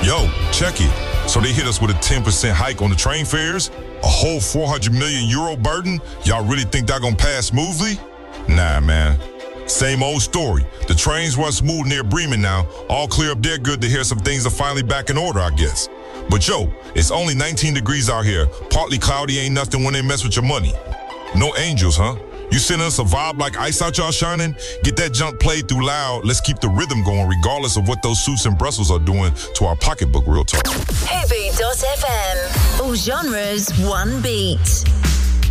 Yo, check it. So they hit us with a 10% hike on the train fares? A whole 400 million euro burden? Y'all really think that gonna pass smoothly? Nah, man. Same old story. The trains run smooth near Bremen now. All clear up there, good to hear some things are finally back in order, I guess. But yo, it's only 19 degrees out here. Partly cloudy, ain't nothing when they mess with your money. No angels, huh? You sending us a vibe like Ice Out Y'all Shining? Get that junk played through loud. Let's keep the rhythm going regardless of what those suits in Brussels are doing to our pocketbook, real talk. Hoodoo.fm. All genres, one beat.